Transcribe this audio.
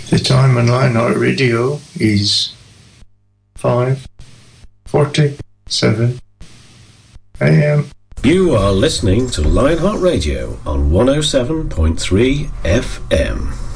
The time on Lionheart Radio is 5:47 a.m. You are listening to Lionheart Radio on 107.3 FM.